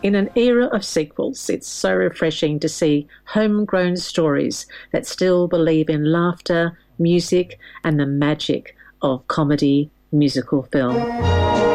In an era of sequels, it's so refreshing to see homegrown stories that still believe in laughter, music, and the magic of comedy musical film.